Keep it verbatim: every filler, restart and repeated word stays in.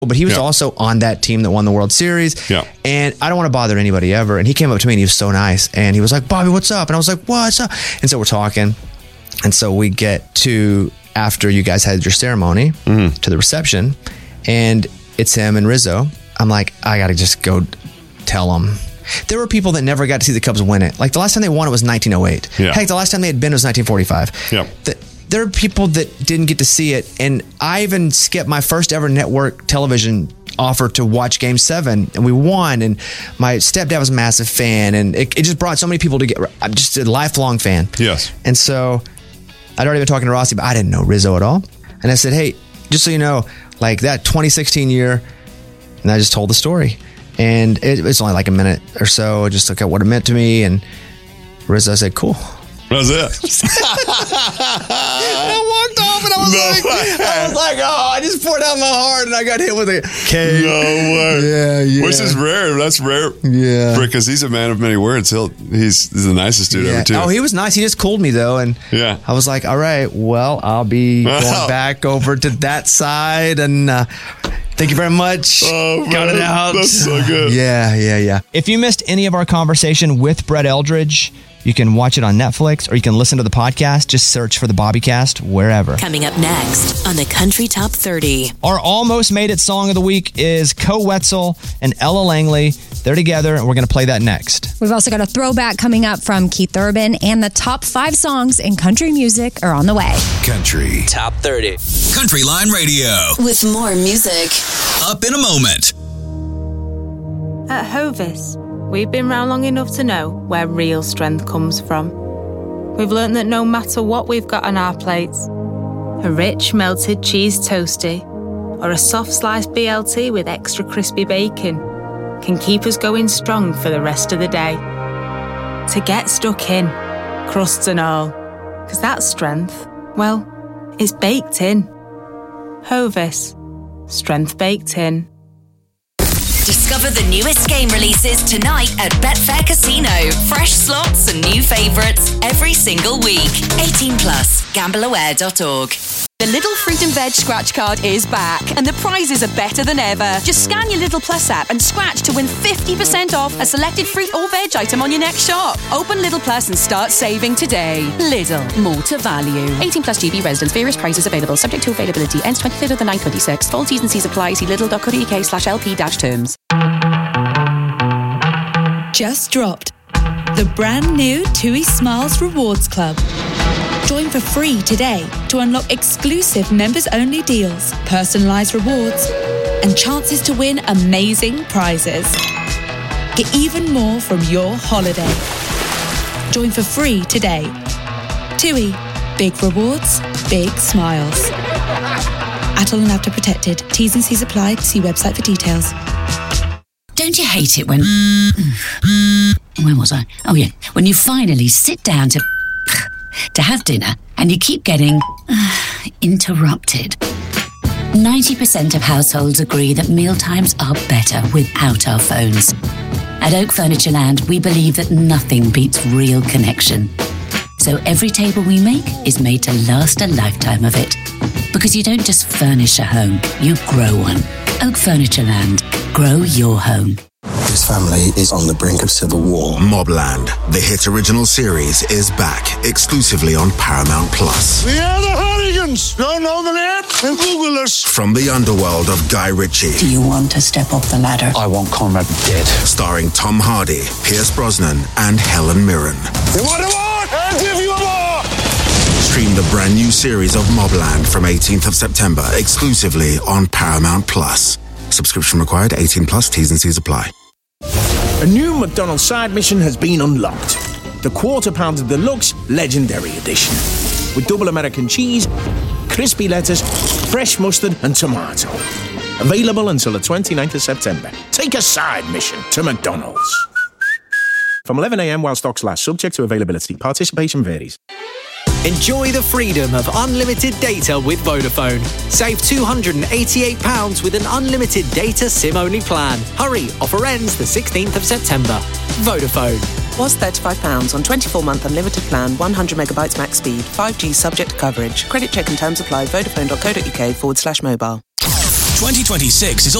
but he was Yeah. also on that team that won the World Series. Yeah. And I don't want to bother anybody ever. And he came up to me and he was so nice. And he was like, Bobby, what's up? And I was like, what's up? And so we're talking. And so we get to after you guys had your ceremony Mm-hmm. to the reception, and it's him and Rizzo. I'm like, I got to just go tell him. There were people that never got to see the Cubs win it. Like the last time they won it was nineteen oh eight. Yeah. Heck, the last time they had been was nineteen forty-five. Yeah. The, there are people that didn't get to see it. And I even skipped my first ever network television offer to watch game seven, and we won. And my stepdad was a massive fan, and it, it just brought so many people together. I'm just a lifelong fan. Yes. And so I'd already been talking to Rossi, but I didn't know Rizzo at all. And I said, hey, just so you know, like that twenty sixteen year, and I just told the story. And it, it's only like a minute or so, just look at what it meant to me. And Rizzo said, cool. That was it. I walked off and I was, No like, way. I was like, oh, I just poured out my heart and I got hit with a K. No way. Yeah, yeah. Which is rare. That's rare. Yeah. Because he's a man of many words. He'll he's, he's the nicest dude Yeah. ever, too. Oh, he was nice. He just cooled me, though. And Yeah. I was like, all right, well, I'll be going Wow. back over to that side. And uh, thank you very much. Oh, Got man. it out. That's so good. Yeah, yeah, yeah. If you missed any of our conversation with Brett Eldridge, you can watch it on Netflix or you can listen to the podcast. Just search for the Bobbycast wherever. Coming up next on the Country Top thirty. Our almost made it song of the week is Co Wetzel and Ella Langley. They're together, and we're going to play that next. We've also got a throwback coming up from Keith Urban, and the top five songs in country music are on the way. Country Top thirty. Country Line Radio. With more music. Up in a moment. At Hovis, we've been round long enough to know where real strength comes from. We've learnt that no matter what we've got on our plates, a rich melted cheese toastie or a soft sliced B L T with extra crispy bacon can keep us going strong for the rest of the day. To get stuck in, crusts and all, because that strength, well, it's baked in. Hovis, strength baked in. Discover the newest game releases tonight at Betfair Casino. Fresh slots and new favourites every single week. eighteen plus, gamble aware dot org. The Lidl Fruit and Veg Scratch Card is back, and the prizes are better than ever. Just scan your Lidl Plus app and scratch to win fifty percent off a selected fruit or veg item on your next shop. Open Lidl Plus and start saving today. Lidl, more to value. eighteen plus G B residents. Various prices available, subject to availability. Ends twenty-third of the ninth, twenty-six. Full T's and C's apply. See lidl.co.uk slash LP dash terms. Just dropped the brand new TUI Smiles Rewards Club. Join for free today to unlock exclusive members-only deals, personalised rewards, and chances to win amazing prizes. Get even more from your holiday. Join for free today. TUI. Big rewards, big smiles. Atoll and Apta protected. T's and C's applied. See website for details. Don't you hate it when... Where was I? Oh, yeah. When you finally sit down to... to have dinner and you keep getting... interrupted. ninety percent of households agree that mealtimes are better without our phones. At Oak Furniture Land, we believe that nothing beats real connection. So every table we make is made to last a lifetime of it. Because you don't just furnish a home, you grow one. Oak Furniture Land. Grow your home. His family is on the brink of civil war. Mobland, the hit original series, is back exclusively on Paramount Plus. We are the hooligans. Don't know the name? Then Google us. From the underworld of Guy Ritchie. Do you want to step up the ladder? I want Conrad dead. Starring Tom Hardy, Pierce Brosnan, and Helen Mirren. You want a war? I'll give you a war. Stream the brand new series of Mobland from eighteenth of September exclusively on Paramount Plus. Subscription required, eighteen plus, T's and C's apply. A new McDonald's side mission has been unlocked. The Quarter Pounder Deluxe Legendary Edition. With double American cheese, crispy lettuce, fresh mustard and tomato. Available until the twenty-ninth of September. Take a side mission to McDonald's. From eleven a.m. while stocks last, subject to availability. Participation varies. Enjoy the freedom of unlimited data with Vodafone. Save two hundred eighty-eight pounds with an unlimited data SIM-only plan. Hurry, offer ends the sixteenth of September. Vodafone. Was thirty-five pounds on twenty-four month unlimited plan, one hundred megabytes max speed, five G subject to coverage. Credit check and terms apply. Vodafone.co.uk forward slash mobile. twenty twenty-six is